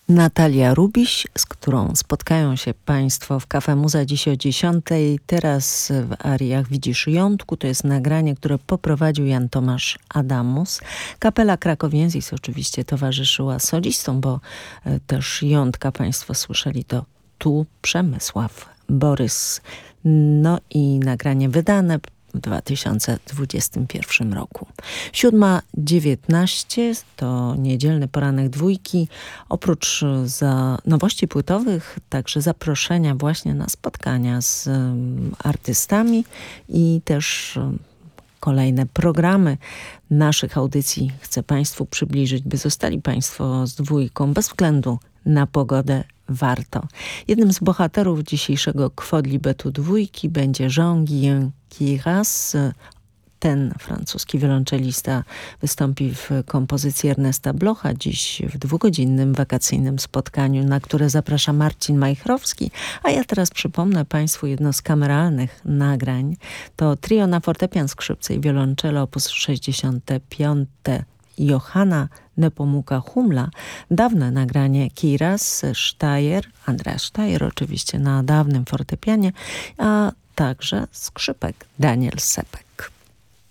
Natalia Rubiś, z którą spotkają się Państwo w Cafe Muza dziś o 10:00. Teraz w ariach Widzisz Jątku. To jest nagranie, które poprowadził Jan Tomasz Adamus. Kapela Krakowiensis oczywiście towarzyszyła solistom, bo też Jątka Państwo słyszeli, to tu Przemysław Borys. No i nagranie wydane w 2021 roku. 7:19 to niedzielny poranek Dwójki. Oprócz nowości płytowych, także zaproszenia właśnie na spotkania z artystami i też kolejne programy naszych audycji chcę Państwu przybliżyć, by zostali Państwo z Dwójką bez względu na pogodę. Warto. Jednym z bohaterów dzisiejszego Quodlibetu Dwójki będzie Jean-Guyen Queyras. Ten francuski wiolonczelista wystąpi w kompozycji Ernesta Blocha dziś w 2-godzinnym wakacyjnym spotkaniu, na które zaprasza Marcin Majchrowski. A ja teraz przypomnę Państwu jedno z kameralnych nagrań. To trio na fortepian, skrzypce i wiolonczelo op. 65 Johanna Nepomuka Humla, dawne nagranie Queyras, Steyr, Andreas Steyr oczywiście na dawnym fortepianie, a także skrzypek Daniel Sepek.